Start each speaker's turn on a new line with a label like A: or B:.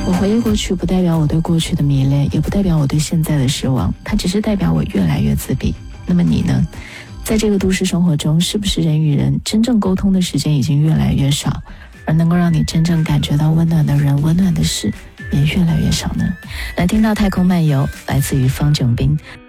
A: 我回忆过去不代表我对过去的迷恋，也不代表我对现在的失望，它只是代表我越来越自闭。那么你呢？在这个都市生活中，是不是人与人真正沟通的时间已经越来越少，而能够让你真正感觉到温暖的人、温暖的事也越来越少呢？来听到太空漫游，来自于方炯斌。